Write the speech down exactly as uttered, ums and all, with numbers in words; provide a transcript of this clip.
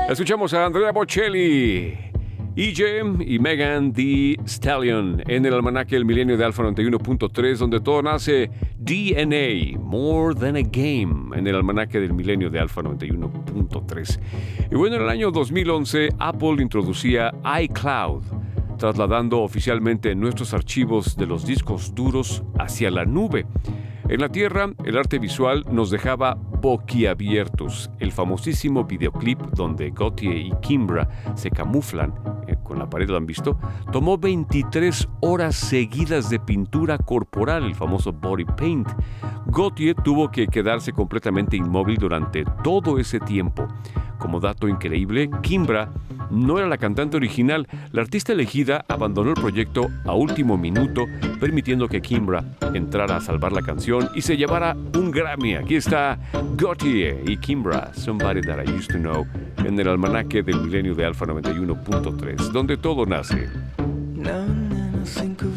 Escuchamos a Andrea Bocelli, E J y Megan Thee Stallion en el almanaque del milenio de Alfa noventa y uno punto tres, donde todo nace. D N A, More Than a Game, en el almanaque del milenio de Alfa noventa y uno punto tres. Y bueno, en el año dos mil once, Apple introducía iCloud, trasladando oficialmente nuestros archivos de los discos duros hacia la nube. En la Tierra, el arte visual nos dejaba boquiabiertos. El famosísimo videoclip donde Gautier y Kimbra se camuflan eh, con la pared, ¿lo han visto? Tomó veintitrés horas seguidas de pintura corporal, el famoso body paint. Gautier tuvo que quedarse completamente inmóvil durante todo ese tiempo. Como dato increíble, Kimbra no era la cantante original. La artista elegida abandonó el proyecto a último minuto, permitiendo que Kimbra entrara a salvar la canción y se llevara un Grammy. Aquí está Gautier y Kimbra, Somebody That I Used to Know, en el almanaque del milenio de Alfa noventa y uno punto tres, donde todo nace. Now and then I think of